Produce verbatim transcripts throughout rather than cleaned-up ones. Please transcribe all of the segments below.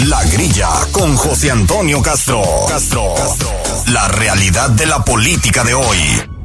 La Grilla con José Antonio Castro. Castro. Castro. La realidad de la política de hoy.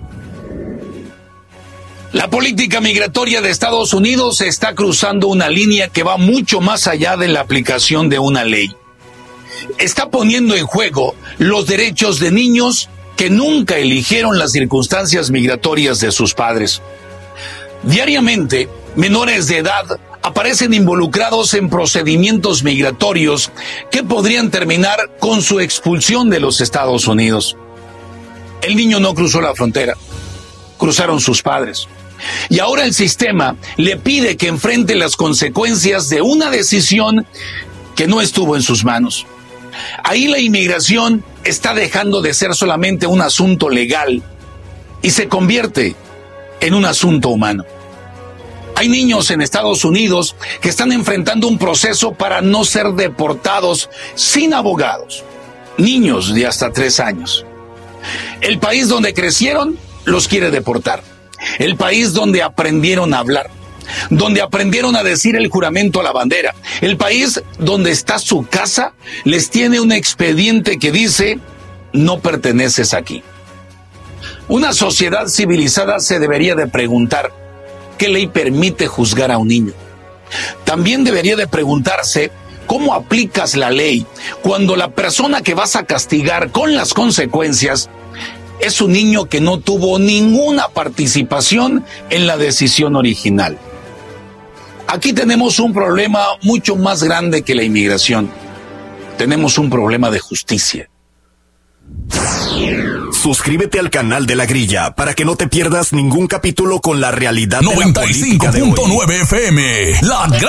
La política migratoria de Estados Unidos está cruzando una línea que va mucho más allá de la aplicación de una ley. Está poniendo en juego los derechos de niños que nunca eligieron las circunstancias migratorias de sus padres. Diariamente, menores de edad aparecen involucrados en procedimientos migratorios que podrían terminar con su expulsión de los Estados Unidos. El niño no cruzó la frontera, cruzaron sus padres. Y ahora el sistema le pide que enfrente las consecuencias de una decisión que no estuvo en sus manos. Ahí la inmigración está dejando de ser solamente un asunto legal y se convierte en un asunto humano. Hay niños en Estados Unidos que están enfrentando un proceso para no ser deportados sin abogados. Niños de hasta tres años. El país donde crecieron los quiere deportar. El país donde aprendieron a hablar, donde aprendieron a decir el juramento a la bandera, el país donde está su casa, les tiene un expediente que dice, no perteneces aquí. Una sociedad civilizada se debería de preguntar, ¿qué ley permite juzgar a un niño? También debería de preguntarse, ¿cómo aplicas la ley cuando la persona que vas a castigar con las consecuencias es un niño que no tuvo ninguna participación en la decisión original? Aquí tenemos un problema mucho más grande que la inmigración. Tenemos un problema de justicia. Suscríbete al canal de La Grilla para que no te pierdas ningún capítulo con la realidad de la política de hoy. noventa y cinco punto nueve F M, La Grilla.